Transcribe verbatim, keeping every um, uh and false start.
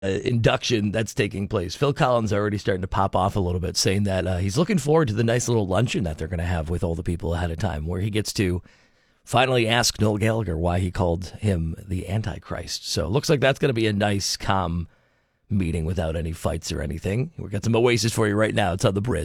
uh, induction that's taking place. Phil Collins already starting to pop off a little bit, saying that uh, he's looking forward to the nice little luncheon that they're going to have with all the people ahead of time, where he gets to finally ask Noel Gallagher why he called him the Antichrist. So it looks like that's going to be a nice, calm meeting without any fights or anything. We've got some Oasis for you right now. It's on the Bridge.